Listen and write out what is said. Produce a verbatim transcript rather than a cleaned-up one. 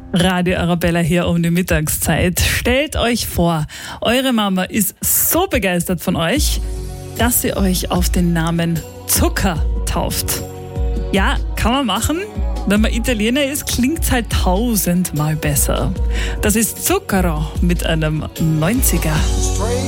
Radio Arabella hier um die Mittagszeit. Stellt euch vor, eure Mama ist so begeistert von euch, dass sie euch auf den Namen Zucker tauft. Ja, kann man machen. Wenn man Italiener ist, klingt es halt tausendmal besser. Das ist Zucchero mit einem neunziger.